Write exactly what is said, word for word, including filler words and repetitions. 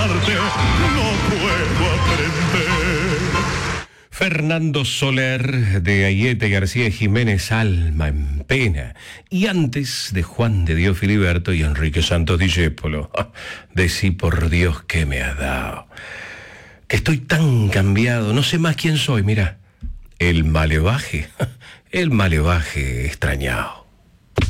No puedo aprender. Fernando Soler, de Ayete García Jiménez, Alma en Pena. Y antes de Juan de Dios Filiberto y Enrique Santos Discépolo, decí por Dios que me ha dado. Que estoy tan cambiado, no sé más quién soy, mira. El malevaje, el malevaje extrañado.